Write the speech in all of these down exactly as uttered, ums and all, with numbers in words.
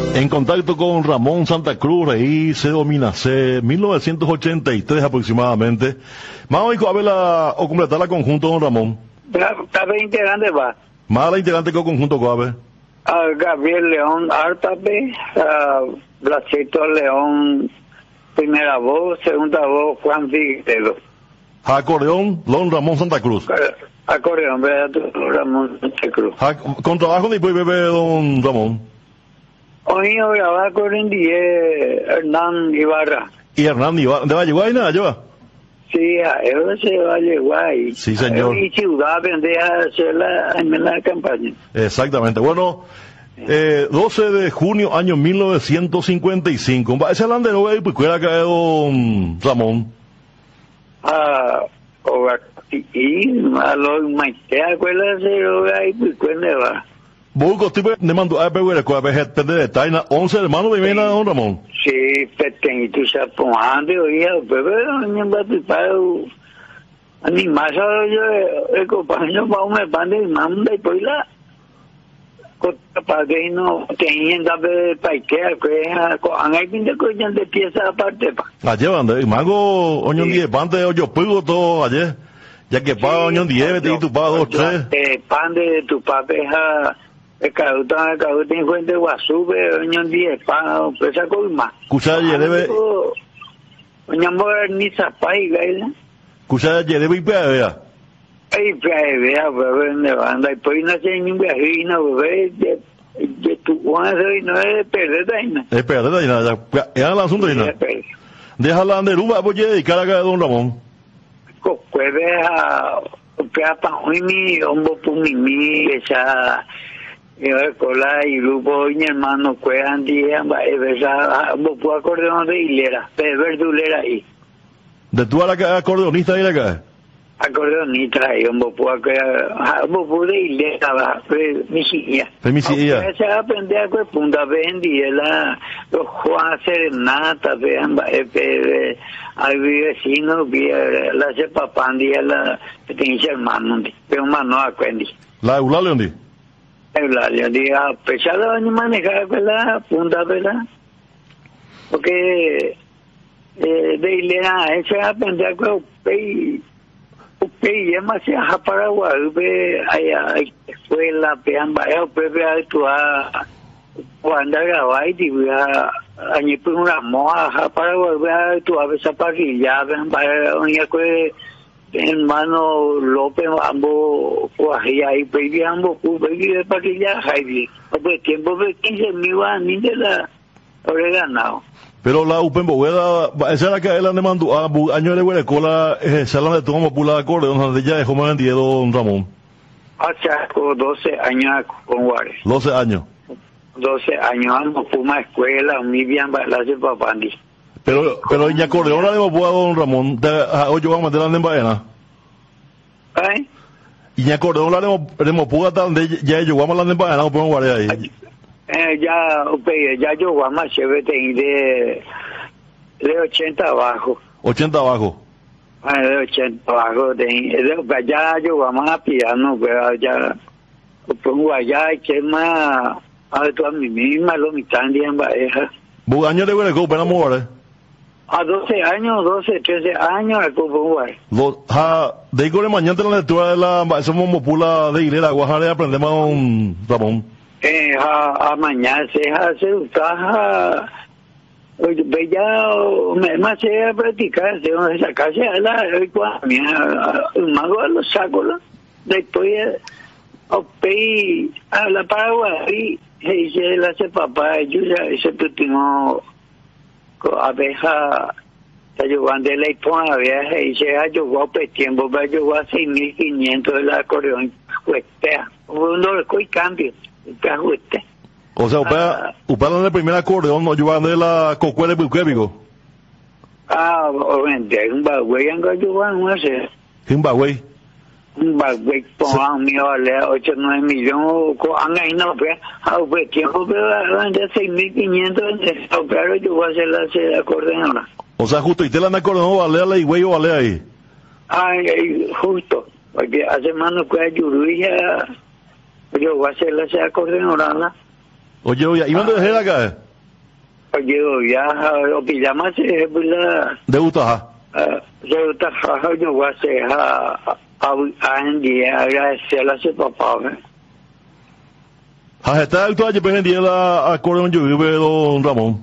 En contacto con Ramón Santa Cruz, Rey, C. Dominacé, mil novecientos ochenta y tres aproximadamente. Vamos a ver la, o completar la conjunto, don Ramón. Está integrante va. Más la integrante que el conjunto, ¿cuál? Uh, Gabriel León Artape, uh, Blasito León, primera voz, segunda voz, Juan Figueredo. Acordeón, don Ramón Santa Cruz. Acordeón, ¿verdad? Ramón Santa Cruz. Ha, con trabajo después bebé don Ramón. Hoy yo grababa con Indie Hernán Ibarra. ¿Y Hernán Ibarra? ¿De Valleguay nada lleva? Sí, a él se va a Valleguay. Sí, señor. Y ciudad vendría a hacer la, en la campaña. Exactamente. Bueno, eh, doce de junio, año mil novecientos cincuenta y cinco. Ese landero ahí, pues, cuera cae don Ramón. Ah, o y a los maitea, acuérdate, ahí, pues, cuéntame va. Vos tipo de mando a pegar con a depende de Taina, once hermanos de Mena, don Ramón. Sí, petén, tú sabes, ponande, oía, bebé, no me va a tipar, ni más ahora yo, el compañero, va a me pande y manda y pues la, cosa para que no tenían de paiquea, que hay que coñan de pieza aparte, pa. Ayer, ande, mago, oño diez, pante, oyo, pugo todo ayer, ya que paga oño diez, te di tu paga dos, tres. Eh, pande de tu papeja. El caduto, el caduto en fuente guasube, oño diez, pa, pesa colma. Cuchara ya debe. Oño ni zapay, gaila. Cuchara ya debe y pea, vea. Ay, pea, vea, bebé, de banda, y pues no sé ni un viajino, bebé, de tu Juan, y no es perder, daina. Es perder, daina, ya, ya el asunto, daina. Déjala anderuba, pues, y cara de don Ramón. Puede a, pea pa, mi, hombo, pumimi, esa. Yo cola y grupo mi hermano cuean día esa bo acordeón de hilera, de verdulera ahí. ¿De tú a la acordeonista ahí acá? Acordeonista ahí, un bo bo de hilera, mi silla. Mi silla. Se aprende a que punta vendí la los Juan Serenata, vean eh hay vecinos vi la se papandi la tenía hermano, pero mano acuendi. La Eulalia ndi. Eulalia, diga, pesada de manejar, ¿verdad? Punta, ¿verdad? Porque eh, de Ilera, ese aprende a que upei, upei, es más, a Paraguay, upei, allá, escuela, pean, vaya, upei, vea, tú a, cuando grabáis, digo, a, a ni por una moja, a Paraguay, vea, tú a veces parrilla, vean, vaya, oye, que hermano López ambos guajía y pedí ambos pedí de paquilla Jaime pues tiempo de quince mil años de la ganado pero la Upembo Hueda esa era que él le mandó a año de huele cola esa la de tomamos por la acorde donde ya dejó más vendido don Ramón hace doce años con Juárez doce años doce años ambos Puma escuela mi bien bailarse papandi. Pero, pero en acordeón la debo a don Ramón, hoy yo voy a meter la en Baena. ¿Eh? Y en acordeón la debo puga donde ya yo voy a la en Baena, o podemos guardar ahí. Eh, ya, ya yo voy a más chévere de, de ochenta abajo. ochenta abajo. Ah, de ochenta abajo, de, de, ya yo voy a más piano, pero ya, pongo allá, y que más, a ver, tú a mí misma, lo mitad de en Baena. ¿Bugaño de huele copa, no muere? A doce años, doce, trece años, al Uruguay. De ahí con el mañana la lectura de la somos mopula de Hilera, Guajare, aprendemos a un Ramón. Eh, a, a mañana se hace, está, ya, me más se a practicar, se va a sacarse a la, el mago a los sacos, después, a la Paraguay, y se le hace papá, yo ya, ese pequeño, abeja está jugando la ipona vieja y se ha jugado pues tiempo va a jugar seis mil quinientos de la acordeón cuesta uno le coi cambio que ajuste o sea upea upea en el primer acordeón no jugando de la cocuela buquébico ah obviamente un bagüey anga jugando no sé un bagüey un bagüey pongan mi vale ocho nueve millones con anga y no pues a pues tiempo pero de seis mil quinientos pero yo voy a hacer la se acordeón ahora. O sea, justo, y te la han acordado, vale a la higüey o vale ahí. Ay, justo, porque hace mano que hay yuruya, yo voy a hacer la se acordeón ahora. Oye, oye, ¿y dónde dejé acá? Oye, ya, o pijama se bula. De Utah. De Utah, yo voy a hacer a a Andy, agradecer a su papá. ¿Has estado actuando allí pendiente la acordeón yo vive don Ramón?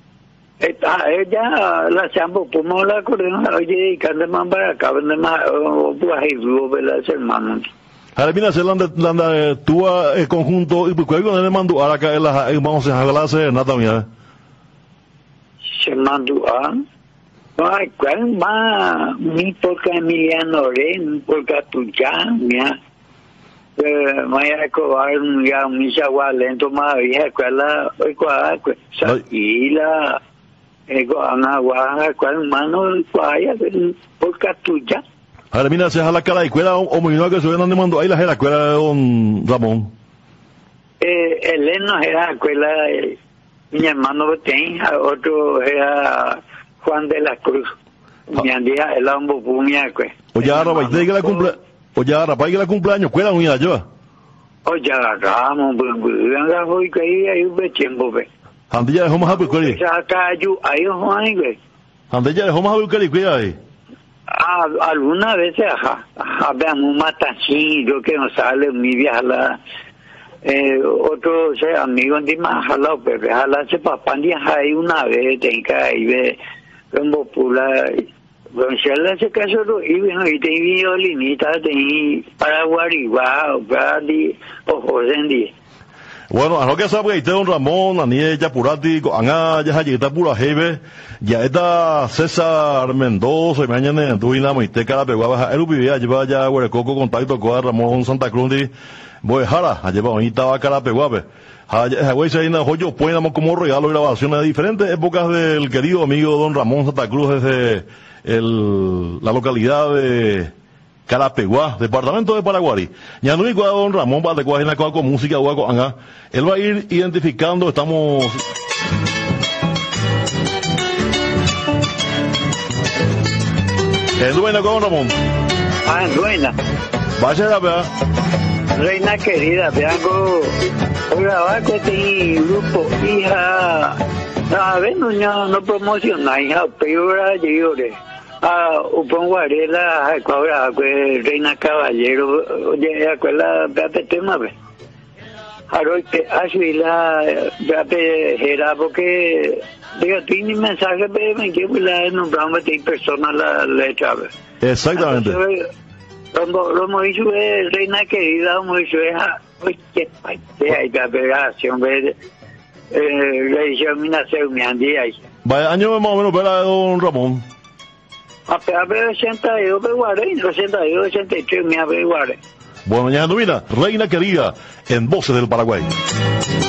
Ella la chambo como la acordeón, oye, cuando más para acá, donde más, o pues ahí vivo, ¿verdad? Hermanos. Ahora viene a hacer la tu conjunto, y pues cuando le mando ahora acá, vamos a hablarse, nada mía. Se mandó a. Ay, ¿cuál más? Mi porque Emiliano Ren, porque tuya, mía. Eh, Maya Cobar, ya, mi chagua lento, más vieja, cuál, hoy cuál, y la, ego, anagua, cuál mano, cuál, porque tuya. Ahora mira, se jala cara y cuela, o me vino que se ven donde mandó ahí la jera, cuela de don Ramón. Eh, Eleno era cuela, mi hermano tenía, otro era Juan de la Cruz. Mi andía el hombre pumia que. Oye, ahora va que la cumple. Oye, ahora para que la cumpleaños cuela un yo. Oye, Ramón, venga hoy que ahí hay un tiempo ve. Ande ya dejó más a buscar. Acá yo ahí Juan güey. Ande ya dejó más a buscar y cuida ahí. Ah, alguna vez ajá, habíamos matachín, yo que no sale mi vieja la eh, otro se amigo de más jala pero jala se papá ni hay una vez tenga y ve como popular con Shella se casó y bueno y te violinita de Paraguay wow Brady o José. Bueno, a lo que sabe que don Ramón, a ni ella purati, anga ya está pura jeve, ya está César Mendoza, y mañana en tu la moite cara pegaba, él vivía lleva ya huecoco contacto con Ramón Santa Cruz de Boejara, allá va ahorita cara peguabe. Allá güey se hay una joyo ponemos como regalo y grabaciones de diferentes épocas del querido amigo don Ramón Santa Cruz desde el la localidad de Carapeguá, departamento de Paraguay. Ya no igual don Ramón va de cuál con música o anga. Él va a ir identificando, estamos es buena con Ramón. Ah, buena. Vaya a ver. Reina querida, veango grababa con este grupo hija. A ver, no no promociona hija, peor llore. Ah, upon guarela, cobra, pues, reina caballero, oye, acuerda, veate tema, ve. Ahora, que así la, veate, era porque, digo, tiene mensaje, ve, me quiero la nombramos de persona la letra, ve. Exactamente. Como, como hizo es reina querida, como hizo es, oye, ay, hay que operación, ve, eh, le hizo mi nacer, mi andía ahí. Vaya, año más o menos, para don Ramón. A ver, ochenta y dos, ochenta y dos, ochenta y tres, me averiguaré. Bueno, ya no mira, reina querida, en Voces del Paraguay.